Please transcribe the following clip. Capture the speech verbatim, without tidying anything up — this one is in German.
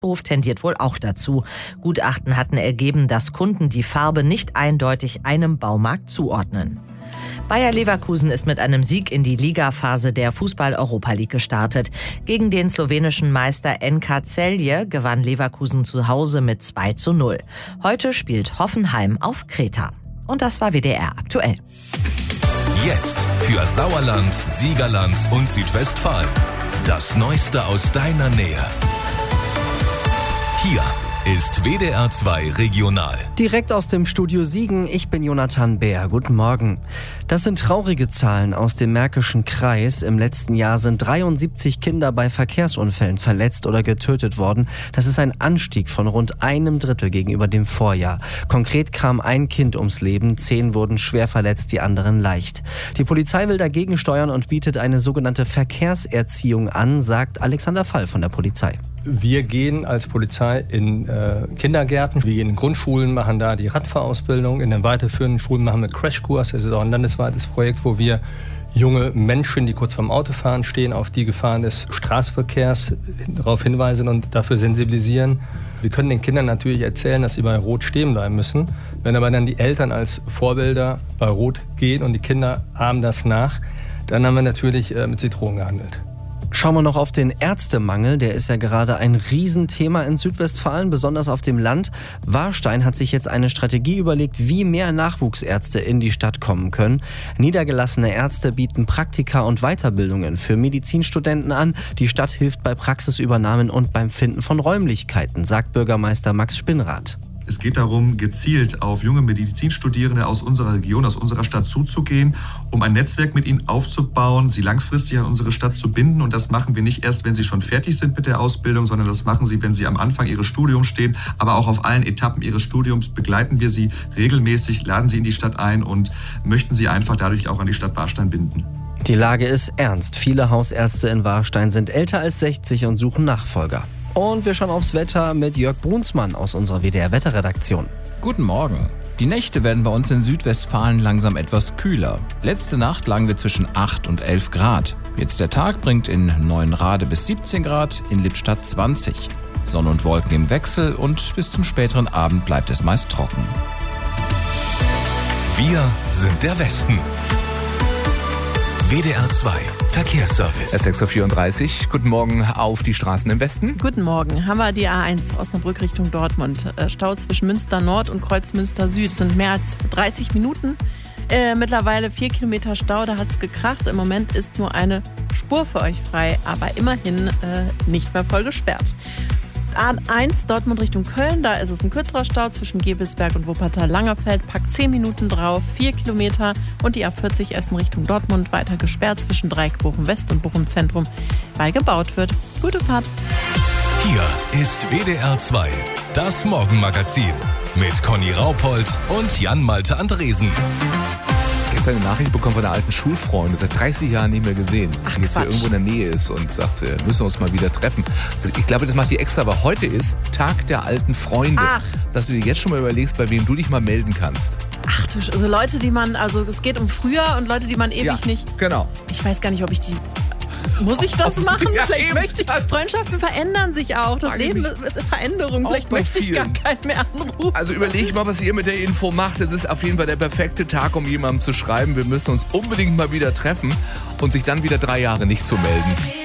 Beruf tendiert wohl auch dazu. Gutachten hatten ergeben, dass Kunden die Farbe nicht eindeutig einem Baumarkt zuordnen. Bayer Leverkusen ist mit einem Sieg in die Ligaphase der Fußball-Europa League gestartet. Gegen den slowenischen Meister N K Celje gewann Leverkusen zu Hause mit zwei zu null. Heute spielt Hoffenheim auf Kreta. Und das war W D R aktuell. Jetzt für Sauerland, Siegerland und Südwestfalen. Das Neueste aus deiner Nähe. Hier ist W D R zwei Regional. Direkt aus dem Studio Siegen, ich bin Jonathan Bär. Guten Morgen. Das sind traurige Zahlen aus dem Märkischen Kreis. Im letzten Jahr sind dreiundsiebzig Kinder bei Verkehrsunfällen verletzt oder getötet worden. Das ist ein Anstieg von rund einem Drittel gegenüber dem Vorjahr. Konkret kam ein Kind ums Leben, zehn wurden schwer verletzt, die anderen leicht. Die Polizei will dagegen steuern und bietet eine sogenannte Verkehrserziehung an, sagt Alexander Fall von der Polizei. Wir gehen als Polizei in äh, Kindergärten, wir gehen in Grundschulen, machen da die Radfahrausbildung. In den weiterführenden Schulen machen wir Crashkurs. Das ist auch ein landesweites Projekt, wo wir junge Menschen, die kurz vorm Autofahren stehen, auf die Gefahren des Straßenverkehrs darauf hinweisen und dafür sensibilisieren. Wir können den Kindern natürlich erzählen, dass sie bei Rot stehen bleiben müssen. Wenn aber dann die Eltern als Vorbilder bei Rot gehen und die Kinder ahmen das nach, dann haben wir natürlich äh, mit Zitronen gehandelt. Schauen wir noch auf den Ärztemangel. Der ist ja gerade ein Riesenthema in Südwestfalen, besonders auf dem Land. Warstein hat sich jetzt eine Strategie überlegt, wie mehr Nachwuchsärzte in die Stadt kommen können. Niedergelassene Ärzte bieten Praktika und Weiterbildungen für Medizinstudenten an. Die Stadt hilft bei Praxisübernahmen und beim Finden von Räumlichkeiten, sagt Bürgermeister Max Spinnrath. Es geht darum, gezielt auf junge Medizinstudierende aus unserer Region, aus unserer Stadt zuzugehen, um ein Netzwerk mit ihnen aufzubauen, sie langfristig an unsere Stadt zu binden. Und das machen wir nicht erst, wenn sie schon fertig sind mit der Ausbildung, sondern das machen sie, wenn sie am Anfang ihres Studiums stehen. Aber auch auf allen Etappen ihres Studiums begleiten wir sie regelmäßig, laden sie in die Stadt ein und möchten sie einfach dadurch auch an die Stadt Warstein binden. Die Lage ist ernst. Viele Hausärzte in Warstein sind älter als sechzig und suchen Nachfolger. Und wir schauen aufs Wetter mit Jörg Brunsmann aus unserer W D R-Wetterredaktion. Guten Morgen. Die Nächte werden bei uns in Südwestfalen langsam etwas kühler. Letzte Nacht lagen wir zwischen acht und elf Grad. Jetzt der Tag bringt in Neuenrade bis siebzehn Grad, in Lippstadt zwanzig. Sonne und Wolken im Wechsel und bis zum späteren Abend bleibt es meist trocken. Wir sind der Westen. W D R zwei Verkehrsservice. sechs Uhr vierunddreißig. Guten Morgen auf die Straßen im Westen. Guten Morgen. Haben wir die A eins Osnabrück Richtung Dortmund. Stau zwischen Münster Nord und Kreuzmünster Süd. Es sind mehr als dreißig Minuten. Äh, mittlerweile vier Kilometer Stau, da hat es gekracht. Im Moment ist nur eine Spur für euch frei, aber immerhin äh, nicht mehr voll gesperrt. A eins Dortmund Richtung Köln, da ist es ein kürzerer Stau zwischen Gebelsberg und Wuppertal-Langerfeld, packt zehn Minuten drauf, vier Kilometer. Und die A vierzig Essen Richtung Dortmund, weiter gesperrt zwischen Dreieck Bochum West und Bochum Zentrum, weil gebaut wird. Gute Fahrt. Hier ist W D R zwei, das Morgenmagazin mit Conny Raupold und Jan-Malte Andresen. Gestern eine Nachricht bekommen von einer alten Schulfreundin, seit dreißig Jahren nicht mehr gesehen, Ach, die jetzt hier Quatsch. irgendwo in der Nähe ist und sagt, wir müssen uns mal wieder treffen. Ich glaube, das macht die extra, aber heute ist Tag der alten Freunde. Ach. Dass du dir jetzt schon mal überlegst, bei wem du dich mal melden kannst. Ach du, also Leute, die man, also es geht um früher und Leute, die man ewig Ja, nicht... genau. Ich weiß gar nicht, ob ich die... Muss ich das machen? Ja, Vielleicht eben. möchte ich... Freundschaften verändern sich auch. Das Frage Leben mich ist, ist Veränderung. auch Vielleicht bei möchte ich gar vielen. keinen mehr anrufen. Also überleg mal, was ihr mit der Info macht. Es ist auf jeden Fall der perfekte Tag, um jemandem zu schreiben, wir müssen uns unbedingt mal wieder treffen und sich dann wieder drei Jahre nicht zu melden.